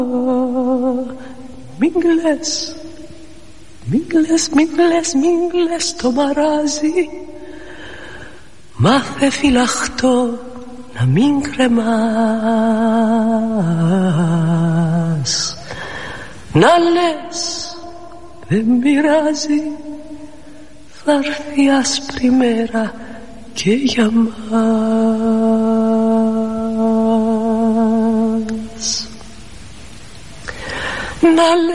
Μην κλαις, μην κλαις, μην κλαις, μην κλαις το μαράζι. Μάθε φυλαχτό να μην κρεμάς. Να λες δεν πειράζει, θα έρθει άσπρη μέρα και για μας. Να